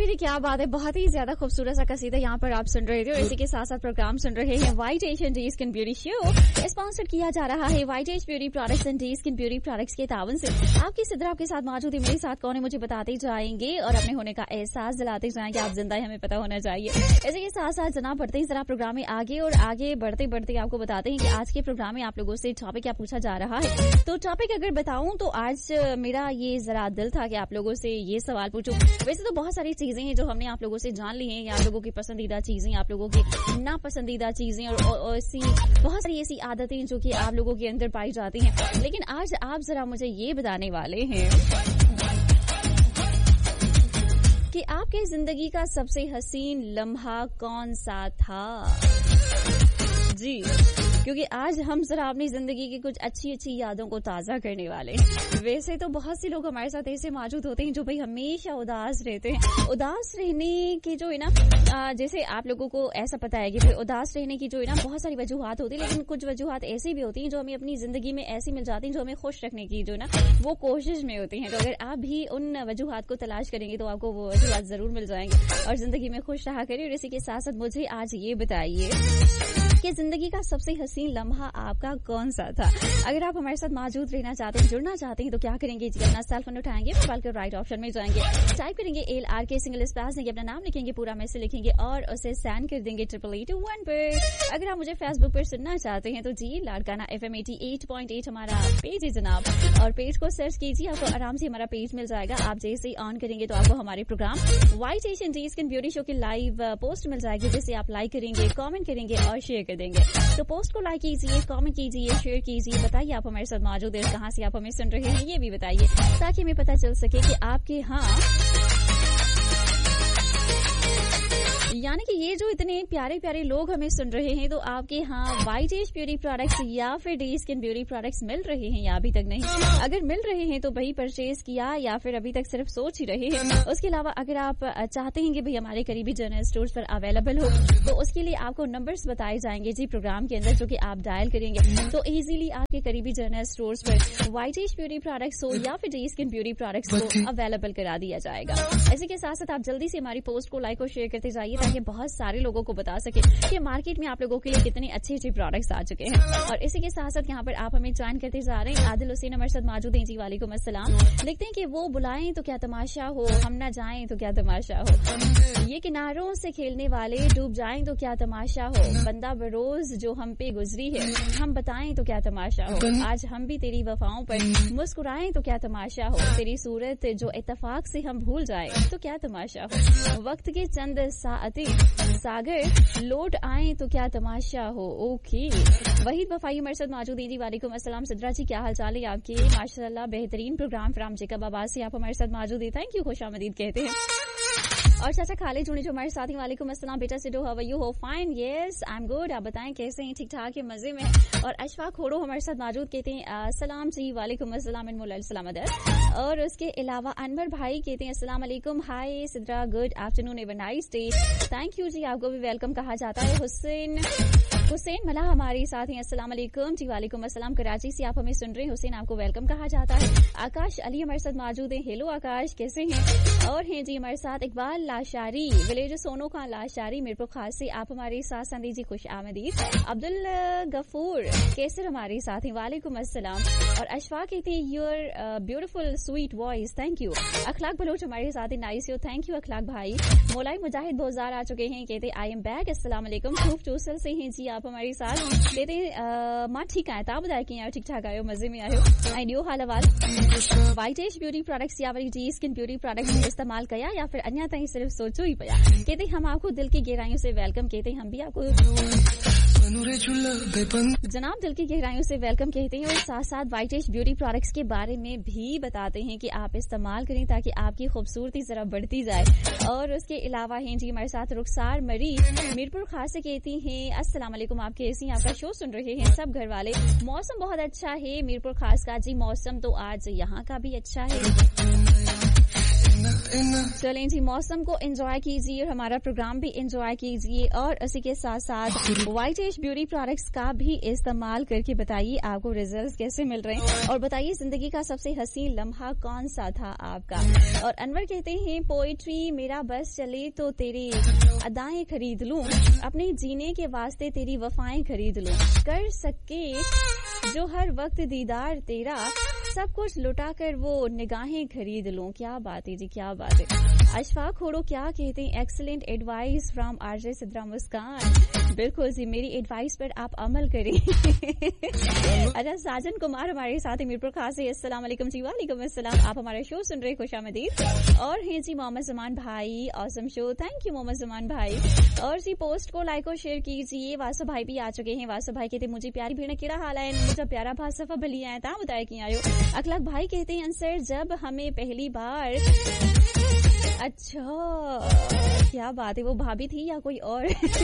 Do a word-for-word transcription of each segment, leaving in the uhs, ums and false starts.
जी क्या बात है, बहुत ही ज्यादा खूबसूरत सा कसीदा यहाँ पर आप सुन रहे थे और इसी के साथ साथ प्रोग्राम सुन रहे हैं white as and D skin beauty show. Sponsor किया जा रहा है white as beauty products and D skin beauty products के तावन से। आपकी सिद्रा आपके साथ मौजूद है, मेरे साथ कौन है मुझे बताते जाएंगे और अपने होने का एहसास दिलाते जाएंगे। आप जिंदा है हमें पता होना चाहिए। इसी के साथ साथ जनाब बढ़ते ही जरा प्रोग्राम में आगे और आगे बढ़ते बढ़ते आपको बताते हैं कि आज के प्रोग्राम में आप लोगों से टॉपिक क्या पूछा जा रहा है। तो टॉपिक अगर बताऊं तो आज मेरा ये जरा दिल था कि आप लोगों से ये सवाल पूछूं। वैसे तो बहुत सारी चीजें हैं जो हमने आप लोगों से जान ली हैं, आप लोगों की पसंदीदा चीजें, आप लोगों की नापसंदीदा चीजें और ऐसी बहुत सारी ऐसी आदतें जो कि आप लोगों के अंदर पाई जाती हैं। लेकिन आज आप जरा मुझे ये बताने वाले हैं कि आपके जिंदगी का सबसे हसीन लम्हा कौन सा था। जी, क्योंकि आज हम जरा अपनी जिंदगी की कुछ अच्छी अच्छी यादों को ताजा करने वाले हैं। वैसे तो बहुत से लोग हमारे साथ ऐसे मौजूद होते हैं जो भाई हमेशा उदास रहते हैं। उदास रहने की जो है ना, जैसे आप लोगों को ऐसा पता है कि भाई उदास रहने की जो है ना बहुत सारी वजूहात होती है, लेकिन कुछ वजूहात ऐसी भी होती हैं जो हमें अपनी जिंदगी में ऐसी मिल जाती हैं जो हमें खुश रखने की जो है ना वो कोशिश में होती हैं। तो अगर आप भी उन वजूहात को तलाश करेंगे तो आपको वो वजूहात जरूर मिल जाएंगे और जिंदगी में खुश रहा करिए। और इसी के साथ साथ मुझे आज ये बताइए कि जिंदगी का सबसे हसीन लम्हा आपका कौन सा था। अगर आप हमारे साथ मौजूद रहना चाहते हैं, जुड़ना चाहते हैं तो क्या करेंगे जी, अपना सेल फोन उठाएंगे, मोबाइल के राइट ऑप्शन में जाएंगे, टाइप करेंगे एल आर के सिंगल स्पेस देंगे, अपना नाम लिखेंगे, पूरा मैसेज लिखेंगे और उसे सेंड कर देंगे ट्रिपल एट वन पर। अगर आप मुझे फेसबुक पर सुनना चाहते हैं तो जी Larkana F M eighty eight point eight हमारा पेज है जनाब, और पेज को सर्च कीजिए, आपको आराम से हमारा पेज मिल जाएगा। आप जैसे ही ऑन करेंगे तो आपको हमारे programme white as and D skin beauty show की लाइव पोस्ट मिल जाएगी, जिसे आप लाइक करेंगे, कॉमेंट करेंगे और शेयर कर देंगे। तो पोस्ट को लाइक कीजिए, कमेंट कीजिए, शेयर कीजिए, बताइए आप हमारे साथ मौजूद हैं, कहां से आप हमें सुन रहे हैं ये भी बताइए, ताकि हमें पता चल सके कि आपके यहाँ यानी कि ये जो इतने प्यारे प्यारे लोग हमें सुन रहे हैं तो आपके यहाँ वाइट एज ब्यूटी प्रोडक्ट्स या फिर डी स्किन ब्यूटी प्रोडक्ट्स मिल रहे हैं या अभी तक नहीं। अगर मिल रहे हैं तो भाई परचेज किया या फिर अभी तक सिर्फ सोच ही रहे हैं। उसके अलावा अगर आप चाहते हैं कि भाई हमारे करीबी जनरल स्टोर्स पर अवेलेबल हो तो उसके लिए आपको नंबर्स बताए जाएंगे जी प्रोग्राम के अंदर, जो कि आप डायल करेंगे तो इजीली आपके करीबी जनरल स्टोर्स पर वाइट एज ब्यूटी प्रोडक्ट्स हो या फिर डी स्किन ब्यूटी प्रोडक्ट्स को अवेलेबल करा दिया जाएगा। इसी के साथ साथ आप जल्दी से हमारी पोस्ट को लाइक और शेयर करते जाइए ताकि बहुत सारे लोगों को बता सके कि मार्केट में आप लोगों के लिए कितने अच्छे अच्छे प्रोडक्ट्स आ चुके हैं। और इसी के साथ साथ यहाँ पर आप हमें ज्वाइन करते जा रहे हैं। आदिल हुसैन हमारे साथ मौजूद हैं जी, वालेकुम अस्सलाम। लिखते हैं कि वो बुलाएं तो क्या तमाशा हो, हम ना जाएं तो क्या तमाशा हो, ये किनारों से खेलने वाले डूब जाएं तो क्या तमाशा हो, बंदा बरोज जो हम पे गुजरी है हम बताएं तो क्या तमाशा हो, आज हम भी तेरी वफाओं पर मुस्कुराएं तो क्या तमाशा हो, तेरी सूरत जो इत्तेफाक से हम भूल जाएं तो क्या तमाशा हो, वक्त के चंद साअते सागर लौट आए तो क्या तमाशा हो। ओके, वहीद वफाई हमारे साथ मौजूद हैं जी, वालेकुम अस्सलाम। सिद्रा जी क्या हाल चाल है आपके? माशाल्लाह बेहतरीन प्रोग्राम फ्राम जेकब आबाद से आप हमारे साथ मौजूद है, थैंक यू, खुशामदीद कहते हैं। और चाचा खालिद जुड़े जो हमारे साथ ही, वालेकुम अस्सलाम बेटा सिडो, हाउ आर यू? हो fine, yes I am good, आप बताएं कैसे हैं? ठीक ठाक है, मजे में। और अशफाक खोड़ो हमारे साथ मौजूद कहते हैं सलाम जी, वालेकुम अस्सलाम सलाम अदर। और उसके अलावा अनवर भाई कहते हैं अस्सलाम वालेकुम, हाय Sidra, good afternoon, have a nice day, thank you जी, आपको भी वेलकम कहा जाता है। हुसैन हुसैन मला हमारे साथ हैं, अस्सलाम वालेकुम जी, वालेकुम अस्सलाम, कराची से आप हमें सुन रहे हैं, हुसैन आपको वेलकम कहा जाता है। आकाश अली हमारे साथ मौजूद हैं, हेलो आकाश कैसे हैं? और हैं जी हमारे साथ इकबाल लाशारी, विलेज सोनो का लाशारी मीरपुर खास से आप हमारे साथ संदी जी, खुश आमदीद। अब्दुल गफूर कैसर हमारे साथ हैं, वालेकुम अस्सलाम। और अशफाक कहते हैं your beautiful sweet voice, thank you. Akhlaq Bloch हमारे साथ हैं, नाइस यू, थैंक यू अखलाक भाई। मोलाई मुजाहिद बोजार आ चुके हैं, कहते आई एम बैक, अस्सलाम वालेकुम। खूब चूसल से हैं जी आप हमारे साथ, कहते हैं माँ ठीक है, आप बताए कि यार ठीक ठाक आयो, मजे में आयो, I knew hall अवाल। White as beauty products या वरी जी स्किन ब्यूटी प्रोडक्ट्स इस्तेमाल किया या फिर अन्य तहीं सिर्फ सोचो ही पया, कहते हम आपको दिल की गहराइयों से वेलकम कहते हैं, हम भी आपको जनाब दिल की गहराइयों से वेलकम कहते हैं। और साथ साथ वाइट एज ब्यूटी प्रोडक्ट्स के बारे में भी बताते हैं कि आप इस्तेमाल करें ताकि आपकी खूबसूरती जरा बढ़ती जाए। और उसके अलावा हैं जी हमारे साथ रुखसार मरी मीरपुर खास से कहती हैं अस्सलाम वालेकुम, आप कैसी हैं? आपका शो सुन रहे हैं सब घर वाले, मौसम बहुत अच्छा है मीरपुर खास का जी, मौसम तो आज यहाँ का भी अच्छा है। चलें जी, मौसम को एंजॉय कीजिए और हमारा प्रोग्राम भी एंजॉय कीजिए और उसी के साथ साथ वाइट एज ब्यूटी प्रोडक्ट्स का भी इस्तेमाल करके बताइए आपको रिजल्ट्स कैसे मिल रहे हैं और बताइए जिंदगी का सबसे हसीन लम्हा कौन सा था आपका। और अनवर कहते हैं पोइट्री मेरा बस चले तो तेरी अदाएं खरीद लूं, अपने जीने के वास्ते तेरी वफाएं खरीद लूं, कर सके जो हर वक्त दीदार तेरा, सब कुछ लुटा कर वो निगाहें खरीद लूं। क्या बात है जी, क्या बात है। अशफाक खोड़ो क्या कहते हैं, excellent advice from RJ Sidra मुस्कान। बिल्कुल जी, मेरी एडवाइस पर आप अमल करें। अच्छा, साजन कुमार हमारे साथ मीरपुर खास से, अस्सलाम वालेकुम जी। वालेकुम अस्सलाम। आप हमारा शो सुन रहे, खुशामदीद। और हैं जी मोहम्मद जमान भाई, awesome show, thank you Mohammad Zaman भाई। और जी पोस्ट को लाइक और शेयर कीजिए। वासु भाई भी आ चुके हैं। वासु भाई कहते मुझे प्यारी भीड़ केड़ा हाल है, मुझे प्यारा भा सफा भली आए ता बताया कि आयो। अखलाक भाई कहते हैं अंसर जब हमें पहली बार, अच्छा क्या बात है, वो भाभी थी या कोई और।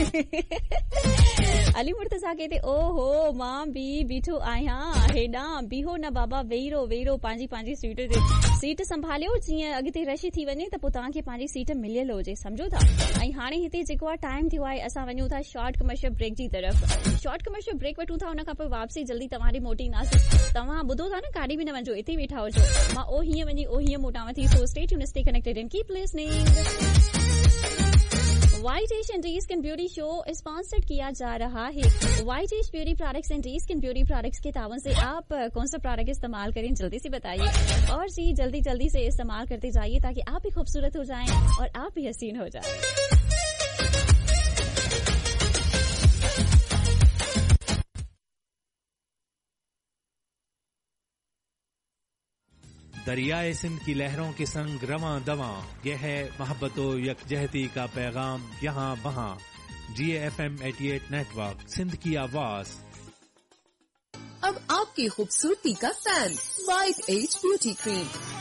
अली मुर्तजा कहते ओ हो मां बी बीठो आया हेडा बीहो न बाबा वेरो वेरो पांजी पांजी सीट ते सीट संभालियो जीअं अॻिते रश थी वञे त पोइ तव्हांखे पंहिंजी सीट मिलियल हुजे, सम्झो था। ऐं हाणे हिते जेको आहे टाइम थियो आहे, असां वञूं था शॉर्ट कमर्शियल ब्रेक जी तरफ़। शॉर्ट कमर्शियल ब्रेक वठूं था, उन खां पोइ वापसी जल्दी तव्हां ॾे मोटींदासीं। तव्हां ॿुधो था न, काॾे बि न वञो, हिते वेठा हुजो। मां ओ हीअं वञी ओ हीअं मोटांव थी। So stay tuned, stay connected and keep listening. White as and D skin beauty show sponsored किया जा रहा है white as beauty products and D skin beauty products के तावन से। आप कौन सा प्रोडक्ट इस्तेमाल करें जल्दी से बताइए और जी जल्दी जल्दी से इस्तेमाल करते जाइए ताकि आप भी खूबसूरत हो जाएं और आप भी हसीन हो जाएं। दरियाए सिंध की लहरों के संग रवां दवां, यह है मोहब्बतो यकजहती का पैगाम यहाँ वहाँ। जी F M eighty eight network, Sindh की आवाज। अब आपकी खूबसूरती का fan white as beauty cream